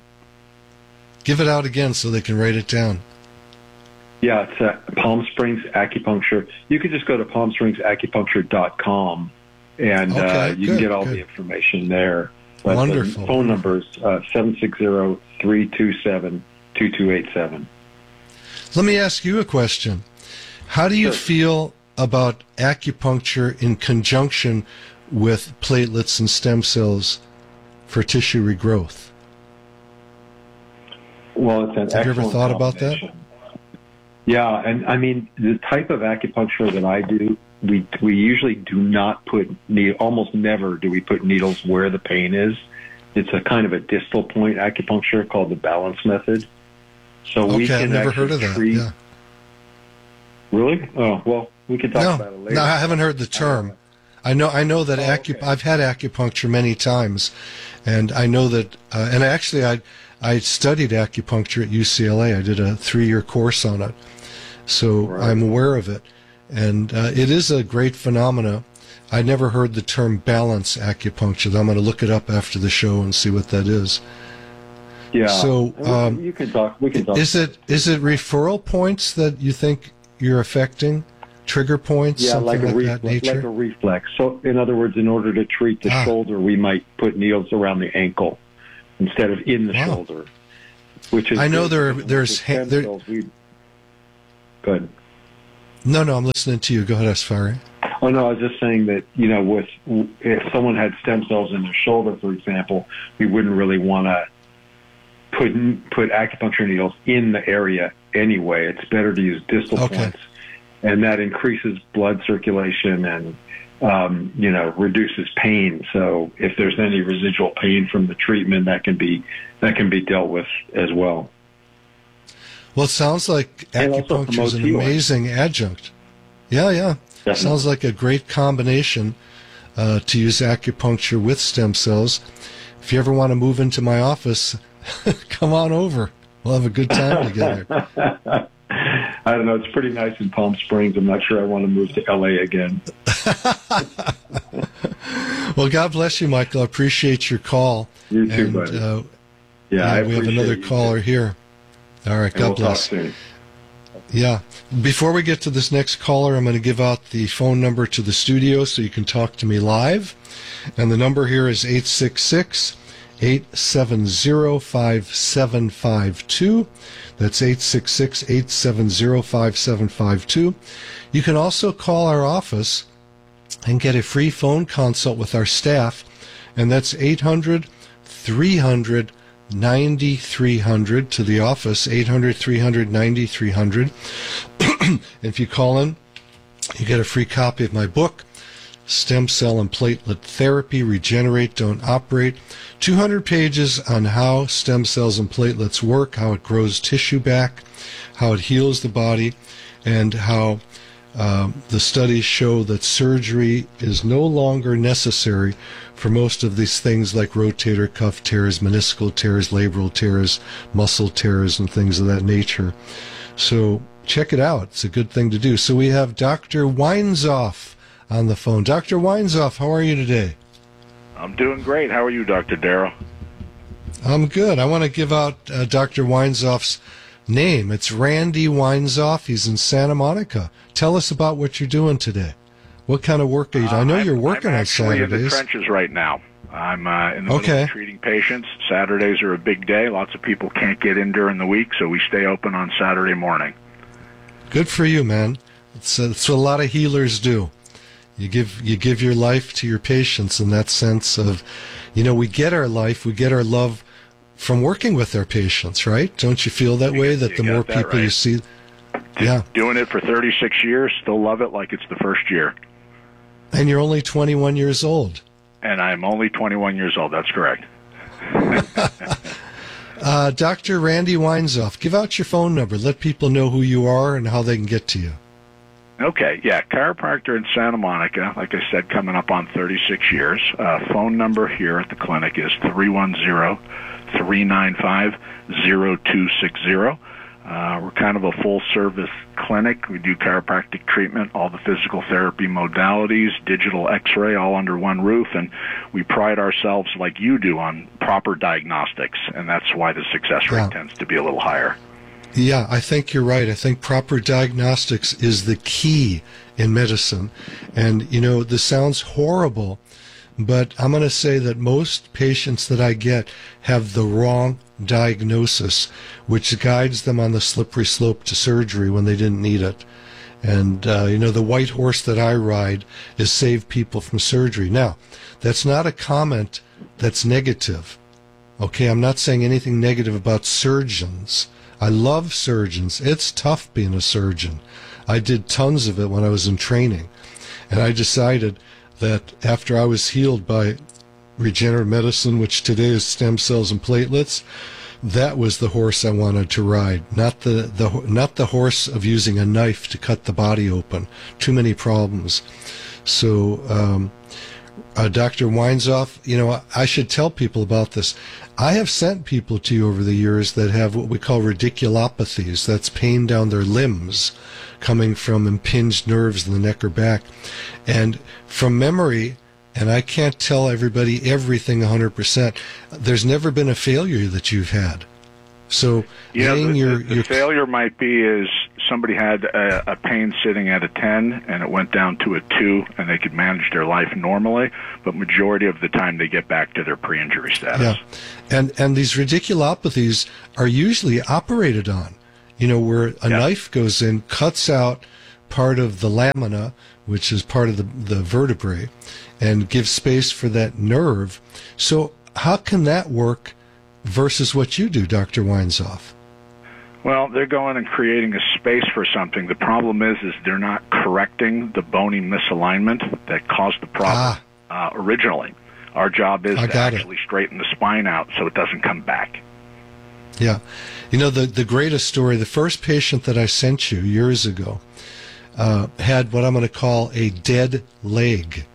[SPEAKER 18] Give it out again so they can write it down.
[SPEAKER 4] Yeah, it's uh, Palm Springs Acupuncture. You could just go to palm springs acupuncture dot com, and
[SPEAKER 18] Okay,
[SPEAKER 4] uh, you can
[SPEAKER 18] good,
[SPEAKER 4] get all
[SPEAKER 18] good.
[SPEAKER 4] the information there. But
[SPEAKER 18] Wonderful.
[SPEAKER 4] The phone number is uh, seven six zero, three two seven, two two eight seven.
[SPEAKER 18] Let me ask you a question. How do you
[SPEAKER 4] Sure.
[SPEAKER 18] feel about acupuncture in conjunction with platelets and stem cells for tissue regrowth?
[SPEAKER 4] Well, it's an
[SPEAKER 18] Have you ever
[SPEAKER 4] excellent
[SPEAKER 18] thought about that?
[SPEAKER 4] combination. Yeah, and I mean the type of acupuncture that I do, we we usually do not put ne- almost never do we put needles where the pain is. It's a kind of a distal point acupuncture called the balance method. So we
[SPEAKER 18] Okay,
[SPEAKER 4] can
[SPEAKER 18] I've never
[SPEAKER 4] actually
[SPEAKER 18] heard of that.
[SPEAKER 4] treat-
[SPEAKER 18] Yeah.
[SPEAKER 4] Really? Oh well, we can talk
[SPEAKER 18] No,
[SPEAKER 4] about it later.
[SPEAKER 18] no, I haven't heard the term. I know, I know that
[SPEAKER 4] Oh,
[SPEAKER 18] acu-
[SPEAKER 4] okay.
[SPEAKER 18] I've had acupuncture many times, and I know that. Uh, and actually, I I studied acupuncture at U C L A. I did a three-year course on it. So right. I'm aware of it. And uh, it is a great phenomena. I never heard the term balance acupuncture. I'm going to look it up after the show and see what that is.
[SPEAKER 4] Yeah.
[SPEAKER 18] So um,
[SPEAKER 4] you can talk. We can talk.
[SPEAKER 18] Is it is it referral points that you think you're affecting? Trigger points?
[SPEAKER 4] Yeah,
[SPEAKER 18] something
[SPEAKER 4] like a
[SPEAKER 18] like
[SPEAKER 4] reflex,
[SPEAKER 18] that nature?
[SPEAKER 4] like a reflex. So, in other words, in order to treat the ah. shoulder, we might put needles around the ankle instead of in the wow. shoulder. Which is
[SPEAKER 18] I know there there's ha- there.
[SPEAKER 4] We, good.
[SPEAKER 18] No, no, I'm listening to you. Go ahead, Asfari.
[SPEAKER 4] Oh no, I was just saying that, you know, with if someone had stem cells in their shoulder, for example, we wouldn't really want to put put acupuncture needles in the area anyway. It's better to use distal okay. points, and that increases blood circulation and um, you know reduces pain. So if there's any residual pain from the treatment, that can be that can be dealt with as well.
[SPEAKER 18] Well, it sounds like acupuncture is an amazing adjunct. Yeah, yeah. Definitely. Sounds like a great combination uh, to use acupuncture with stem cells. If you ever want to move into my office, come on over. We'll have a good time together.
[SPEAKER 4] I don't know. It's pretty nice in Palm Springs. I'm not sure I want to move to L A again.
[SPEAKER 18] Well, God bless you, Michael. I appreciate your call.
[SPEAKER 4] You too,
[SPEAKER 18] and,
[SPEAKER 4] buddy.
[SPEAKER 18] Uh,
[SPEAKER 4] yeah, I
[SPEAKER 18] we have another caller
[SPEAKER 4] too.
[SPEAKER 18] here. All right,
[SPEAKER 4] and
[SPEAKER 18] God
[SPEAKER 4] we'll
[SPEAKER 18] bless.
[SPEAKER 4] Talk soon.
[SPEAKER 18] Yeah. Before we get to this next caller, I'm going to give out the phone number to the studio so you can talk to me live. And the number here is eight six six, eight seven zero, five seven five two. That's eight six six, eight seven zero, five seven five two. You can also call our office and get a free phone consult with our staff, and that's eight hundred, three hundred, ninety-three hundred to the office, eight hundred, three hundred, ninety-three hundred. If you call in, you get a free copy of my book, Stem Cell and Platelet Therapy, Regenerate, Don't Operate. two hundred pages on how stem cells and platelets work, how it grows tissue back, how it heals the body, and how um, the studies show that surgery is no longer necessary for most of these things like rotator cuff tears, meniscal tears, labral tears, muscle tears, and things of that nature. So check it out. It's a good thing to do. So we have Doctor Weinzoff on the phone. Doctor Weinzoff, how are you today?
[SPEAKER 7] I'm doing great. How are you, Doctor Darrow?
[SPEAKER 18] I'm good. I want to give out uh, Doctor Weinzoff's name. It's Randy Weinzoff. He's in Santa Monica. Tell us about what you're doing today. What kind of work are you doing? I know
[SPEAKER 7] I'm,
[SPEAKER 18] you're working
[SPEAKER 7] I'm
[SPEAKER 18] on
[SPEAKER 7] Saturdays. I'm actually in the
[SPEAKER 18] Saturdays.
[SPEAKER 7] trenches right now. I'm uh, in the
[SPEAKER 18] okay.
[SPEAKER 7] middle of treating patients. Saturdays are a big day. Lots of people can't get in during the week, so we stay open on Saturday morning.
[SPEAKER 18] Good for you, man. It's, uh, it's what a lot of healers do. You give you give your life to your patients in that sense of, you know, we get our life, we get our love from working with our patients, right? Don't you feel that
[SPEAKER 7] you
[SPEAKER 18] way,
[SPEAKER 7] get,
[SPEAKER 18] that the more
[SPEAKER 7] that
[SPEAKER 18] people
[SPEAKER 7] right.
[SPEAKER 18] you see... Yeah.
[SPEAKER 7] Doing it for thirty-six years, still love it like it's the first year.
[SPEAKER 18] And you're only twenty-one years old.
[SPEAKER 7] And I'm only twenty-one years old, that's correct.
[SPEAKER 18] uh, Doctor Randy Weinzoff, give out your phone number. Let people know who you are and how they can get to you.
[SPEAKER 7] Okay, yeah, chiropractor in Santa Monica, like I said, coming up on thirty-six years. Uh, phone number here at the clinic is three one zero, three nine five, zero two six zero. Uh, we're kind of a full-service clinic. We do chiropractic treatment, all the physical therapy modalities, digital x-ray, all under one roof, and we pride ourselves, like you do, on proper diagnostics, and that's why the success rate
[SPEAKER 18] yeah.
[SPEAKER 7] tends to be a little higher.
[SPEAKER 18] Yeah, I think you're right. I think proper diagnostics is the key in medicine. And, you know, this sounds horrible, but I'm going to say that most patients that I get have the wrong diagnosis, which guides them on the slippery slope to surgery when they didn't need it. And, uh, you know, the white horse that I ride is save people from surgery. Now, that's not a comment that's negative. Okay, I'm not saying anything negative about surgeons. I love surgeons. It's tough being a surgeon. I did tons of it when I was in training. And I decided that after I was healed by regenerative medicine, which today is stem cells and platelets, that was the horse I wanted to ride. Not the, the, not the horse of using a knife to cut the body open. Too many problems. So, um, uh, Doctor Weinzoff, you know, I should tell people about this. I have sent people to you over the years that have what we call radiculopathies. That's pain down their limbs coming from impinged nerves in the neck or back. And from memory, and I can't tell everybody everything one hundred percent, there's never been a failure that you've had. So
[SPEAKER 7] yeah,
[SPEAKER 18] laying
[SPEAKER 7] the,
[SPEAKER 18] your,
[SPEAKER 7] the, the
[SPEAKER 18] your
[SPEAKER 7] failure might be is somebody had a, a pain sitting at a ten and it went down to a two and they could manage their life normally, but majority of the time they get back to their pre-injury status.
[SPEAKER 18] Yeah, and and these radiculopathies are usually operated on, you know, where a
[SPEAKER 7] yeah.
[SPEAKER 18] knife goes in, cuts out part of the lamina, which is part of the, the vertebrae, and gives space for that nerve. So how can that work versus what you do, Doctor Weinzoff?
[SPEAKER 7] Well, they're going and creating a space for something. The problem is, is they're not correcting the bony misalignment that caused the problem ah. uh, originally. Our job is
[SPEAKER 18] I
[SPEAKER 7] to
[SPEAKER 18] got
[SPEAKER 7] actually
[SPEAKER 18] it.
[SPEAKER 7] straighten the spine out so it doesn't come back.
[SPEAKER 18] Yeah. You know, the, the greatest story, the first patient that I sent you years ago uh, had what I'm going to call a dead leg.